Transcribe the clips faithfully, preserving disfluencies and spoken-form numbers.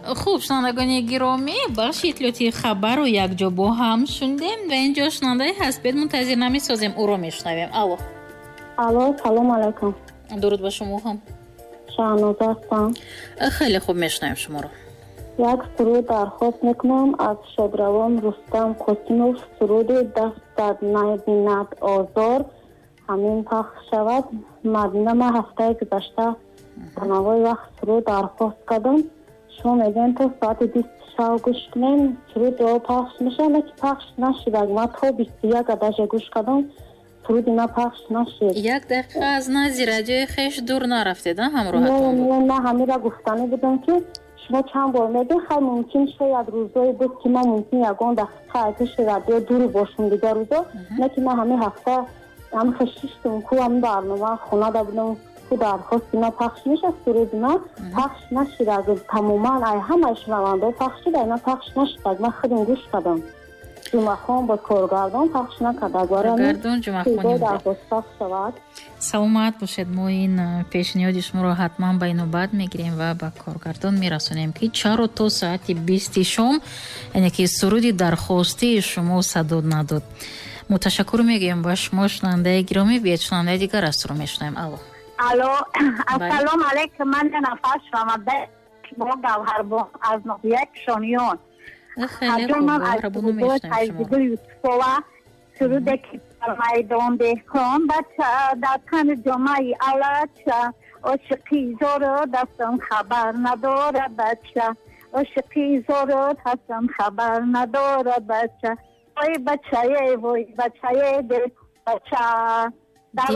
хуб, шунавандагони гиромӣ, бахши иттилоъоти хабару якҷо бо ҳам шундем ва ин ҷо шунавандаи ҳастбед мунтазир намесозем, ӯро мешунавем. Алло. Алло, салом алайкум. дуруд ба шумо ҳам. Шаҳноза ҳастам. Хеле хуб, мешунавем шуморо. як суруд дархост мекунам аз шодравон Рустам Қосимов. суруди даст зад набинад озор ҳамин пахш шавад. Мадина ма ҳафтаи гузашта ба навои вақт суруд дархост кардам. шумо мегӯем то соати бист шав гӯш кунем, суруд ё пахш мешавад, лекин пахш нашид. Ма то бисту як адаша гӯш кардам, суруди ма пахш нашид. як дақиқа аз назди радиои хеш дур нарафтед, ҳамроҳатон буд? Не, не, ҳамира гуфтанӣ будам ки шумо чанд бор мегӯед, хай мумкин шояд рӯзое буд ки ма мумкин ягон дақиқа айтиши радио дур бошум дигар рӯзо, не ки ма ҳамин ҳафта ҳам хешиштум ку ҳам барнома хонада будам ку дархости ма пахш мешад, суруди ма пахш нашид. агар тамоман ай ҳамаи шунавандо пахш шид, ай ма пахш нашид. ма худам гӯш кардам. ҷумъахон ба коргардон пахш накард. Коргардон ҷумъахони дархост пахш шавад. саломат бошед. мо ин пешниҳоди шуморо ҳатман ба инобат мегирем ва ба коргардон мерасонем ки чаро то соати бисти шом, яъне ки суруди дархостии шумо садо надод. муташаккур мегӯем ба шумо шунавандаи гиромӣ. биед шунавандаи дигар астро мешунавем. Алло. алло, ассалому алайкум. ман нафас шунаванда бо гавҳарбон аз ноҳияи Шониён. خیلی خوب. ربونو میشنم شما. سروده که در میدان دهکان بچه در تن جامعه علچ عاشقی زارو دستم خبر نداره بچه عاشقی زارو دستم خبر نداره بچه وای بچه وای بچه دل بچه در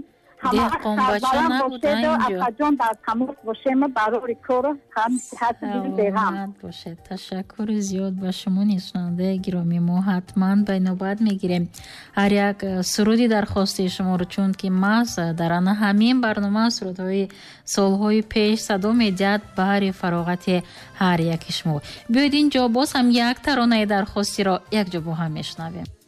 دهقان بچه نبود اینجا. جان در تماس باشیم برای کار هم حتی بیغم باشه. تشکر زیاد به شما نشنونده گرامی. ما حتما به نوبت میگیریم هر یک سرودی درخواسته شما رو، چون که ما در آن همین برنامه سرودهای سالهای پیش صدا میداد به هر فراغت هر یک شما. بیاید اینجا باز هم یک ترانه درخواستی را یک جا با هم میشنویم.